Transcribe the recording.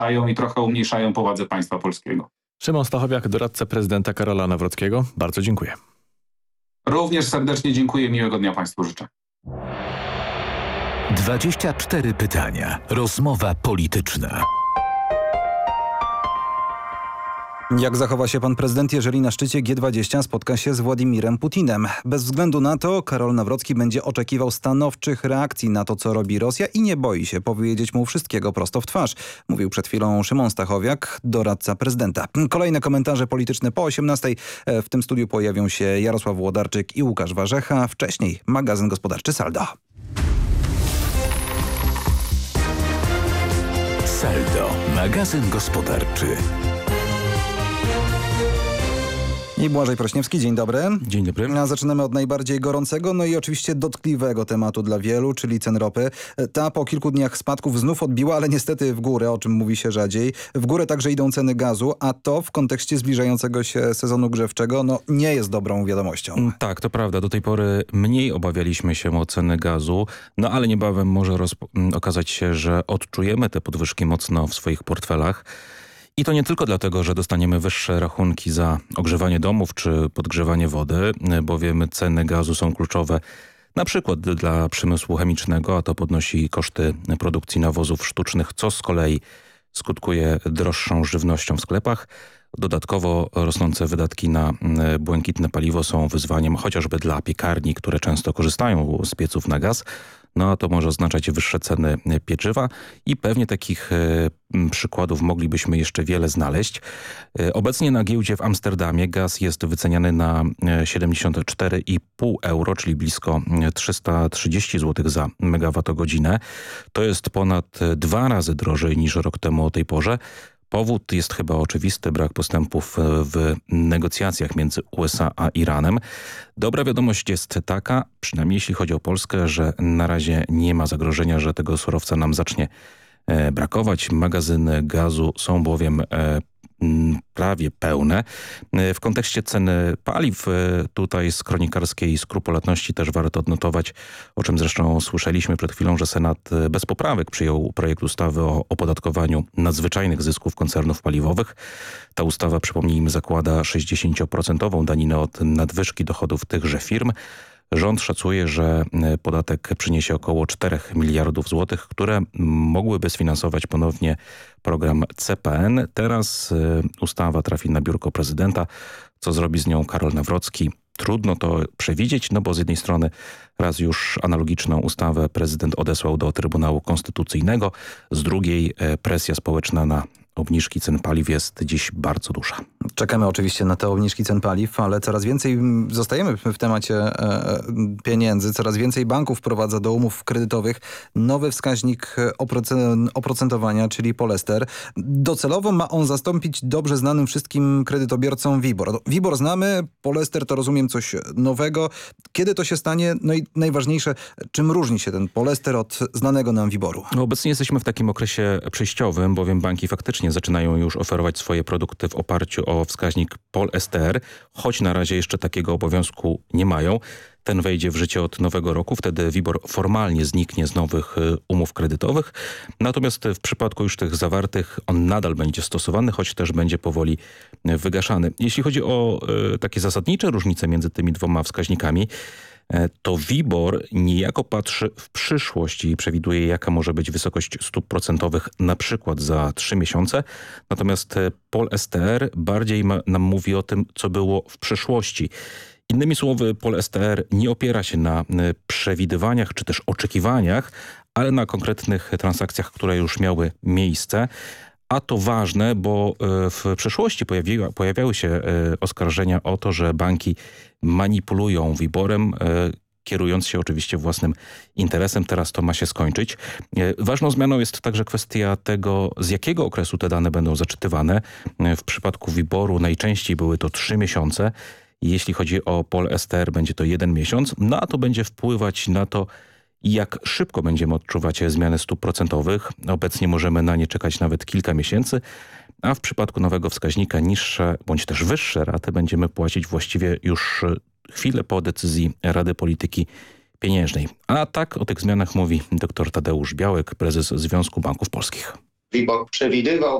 dają i trochę umniejszają powadze państwa polskiego. Szymon Stachowiak, doradca prezydenta Karola Nawrockiego. Bardzo dziękuję. Również serdecznie dziękuję. Miłego dnia państwu życzę. 24 pytania. Rozmowa polityczna. Jak zachowa się pan prezydent, jeżeli na szczycie G20 spotka się z Władimirem Putinem? Bez względu na to Karol Nawrocki będzie oczekiwał stanowczych reakcji na to, co robi Rosja i nie boi się powiedzieć mu wszystkiego prosto w twarz. Mówił przed chwilą Szymon Stachowiak, doradca prezydenta. Kolejne komentarze polityczne po 18:00. W tym studiu pojawią się Jarosław Włodarczyk i Łukasz Warzecha. Wcześniej magazyn gospodarczy Saldo. Saldo, magazyn gospodarczy. I Błażej Prośniewski, dzień dobry. Dzień dobry. A zaczynamy od najbardziej gorącego, no i oczywiście dotkliwego tematu dla wielu, czyli cen ropy. Ta po kilku dniach spadków znów odbiła, ale niestety w górę, o czym mówi się rzadziej. W górę także idą ceny gazu, a to w kontekście zbliżającego się sezonu grzewczego nie jest dobrą wiadomością. Tak, to prawda. Do tej pory mniej obawialiśmy się o ceny gazu, ale niebawem może okazać się, że odczujemy te podwyżki mocno w swoich portfelach. I to nie tylko dlatego, że dostaniemy wyższe rachunki za ogrzewanie domów czy podgrzewanie wody, bowiem ceny gazu są kluczowe na przykład dla przemysłu chemicznego, a to podnosi koszty produkcji nawozów sztucznych, co z kolei skutkuje droższą żywnością w sklepach. Dodatkowo rosnące wydatki na błękitne paliwo są wyzwaniem chociażby dla piekarni, które często korzystają z pieców na gaz. A to może oznaczać wyższe ceny pieczywa i pewnie takich przykładów moglibyśmy jeszcze wiele znaleźć. Obecnie na giełdzie w Amsterdamie gaz jest wyceniany na 74,5 euro, czyli blisko 330 zł za megawattogodzinę. To jest ponad 2 razy drożej niż rok temu o tej porze. Powód jest chyba oczywisty, brak postępów w negocjacjach między USA a Iranem. Dobra wiadomość jest taka, przynajmniej jeśli chodzi o Polskę, że na razie nie ma zagrożenia, że tego surowca nam zacznie brakować. Magazyny gazu są bowiem prawie pełne. W kontekście ceny paliw tutaj z kronikarskiej skrupulatności też warto odnotować, o czym zresztą słyszeliśmy przed chwilą, że Senat bez poprawek przyjął projekt ustawy o opodatkowaniu nadzwyczajnych zysków koncernów paliwowych. Ta ustawa, przypomnijmy, zakłada 60% daninę od nadwyżki dochodów tychże firm. Rząd szacuje, że podatek przyniesie około 4 miliardów złotych, które mogłyby sfinansować ponownie program CPN. Teraz ustawa trafi na biurko prezydenta. Co zrobi z nią Karol Nawrocki? Trudno to przewidzieć, bo z jednej strony raz już analogiczną ustawę prezydent odesłał do Trybunału Konstytucyjnego, z drugiej presja społeczna na obniżki cen paliw jest dziś bardzo duża. Czekamy oczywiście na te obniżki cen paliw, ale coraz więcej, zostajemy w temacie pieniędzy, coraz więcej banków wprowadza do umów kredytowych nowy wskaźnik oprocentowania, czyli Polester. Docelowo ma on zastąpić dobrze znanym wszystkim kredytobiorcom WIBOR. WIBOR znamy, Polester to rozumiem coś nowego. Kiedy to się stanie? No i najważniejsze, czym różni się ten Polester od znanego nam WIBOR-u? Obecnie jesteśmy w takim okresie przejściowym, bowiem banki faktycznie zaczynają już oferować swoje produkty w oparciu o wskaźnik Polester, choć na razie jeszcze takiego obowiązku nie mają. Ten wejdzie w życie od nowego roku, wtedy WIBOR formalnie zniknie z nowych umów kredytowych. Natomiast w przypadku już tych zawartych on nadal będzie stosowany, choć też będzie powoli wygaszany. Jeśli chodzi o takie zasadnicze różnice między tymi dwoma wskaźnikami, to WIBOR niejako patrzy w przyszłość i przewiduje, jaka może być wysokość stóp procentowych na przykład za 3 miesiące. Natomiast Polester bardziej nam mówi o tym, co było w przeszłości. Innymi słowy, Polester nie opiera się na przewidywaniach czy też oczekiwaniach, ale na konkretnych transakcjach, które już miały miejsce. A to ważne, bo w przeszłości pojawiały się oskarżenia o to, że banki manipulują WIBOR-em, kierując się oczywiście własnym interesem. Teraz to ma się skończyć. Ważną zmianą jest także kwestia tego, z jakiego okresu te dane będą zaczytywane. W przypadku WIBOR-u najczęściej były to 3 miesiące. Jeśli chodzi o Polester, będzie to 1 miesiąc. A to będzie wpływać na to, jak szybko będziemy odczuwać zmiany stóp procentowych. Obecnie możemy na nie czekać nawet kilka miesięcy, a w przypadku nowego wskaźnika niższe bądź też wyższe raty będziemy płacić właściwie już chwilę po decyzji Rady Polityki Pieniężnej. A tak o tych zmianach mówi dr Tadeusz Białek, prezes Związku Banków Polskich. WIBOR przewidywał